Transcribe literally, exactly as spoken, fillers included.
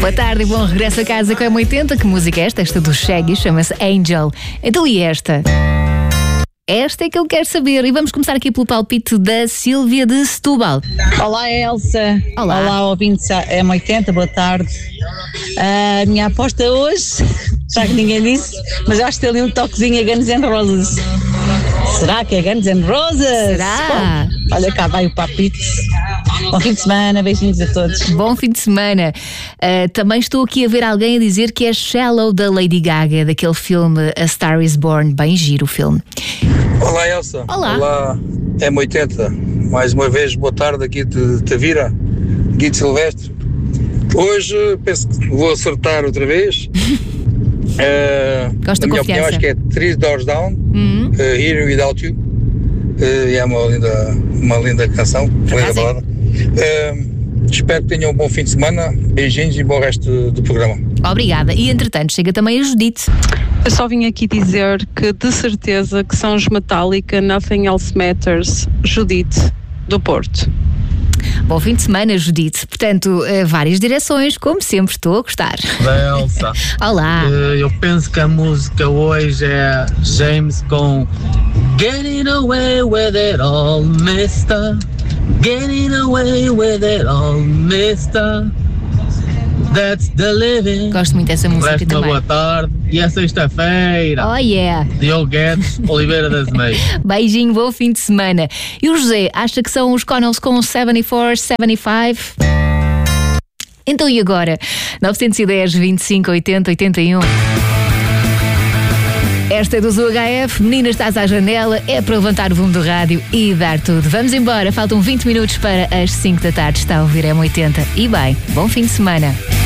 Boa tarde e bom regresso a casa com a M oitenta. Que música é esta? Esta do Shaggy chama-se Angel. Então e esta? Esta é que eu quero saber. E vamos começar aqui pelo palpite da Sílvia de Setúbal. Olá, Elsa. Olá. Olá, ouvintes M oitenta, boa tarde. A minha aposta hoje, já que ninguém disse, mas acho que tem ali um toquezinho a Guns N' Roses. Será que é Guns N' Roses? Será? Bom, olha cá, vai o palpite. Bom fim de semana, beijinhos a todos. Bom fim de semana. Uh, também estou aqui a ver alguém a dizer que é Shallow da Lady Gaga, daquele filme A Star Is Born. Bem giro o filme. Olá, Elsa. Olá. Olá, M oitenta. Mais uma vez, boa tarde aqui de Tavira, Guido Silvestre. Hoje penso que vou acertar outra vez. uh, Gosto na da minha confiança. opinião, acho que é Three Doors Down, Uhum. uh, Here Without You. Uh, é uma linda, uma linda canção, uma linda balada. Uh, espero que tenham um bom fim de semana. Beijinhos e bom resto do programa. Obrigada. E entretanto chega também a Judite. Eu só vim aqui dizer que de certeza que são os Metallica, Nothing Else Matters, Judite, do Porto. Bom fim de semana, Judite. Portanto, uh, várias direções, como sempre estou a gostar. Da Elsa. Olá. Eh, Eu penso que a música hoje é James com Getting Away With It All, Mister. Getting Away With It All, Mister. That's the living. Gosto muito dessa música Resta uma também. boa tarde e é sexta-feira. Oh yeah. Diogo Guedes, Oliveira das Meias. Beijinho, bom fim de semana. E o José acha que são os Connells com setenta e quatro, setenta e cinco? Então e agora? nove um zero, vinte e cinco, oitenta, oitenta e um. Esta é do Z H F. Menina, estás à janela. É para levantar o volume do rádio e dar tudo. Vamos embora. Faltam vinte minutos para as cinco da tarde. Está a ouvir M oitenta. E bem, bom fim de semana.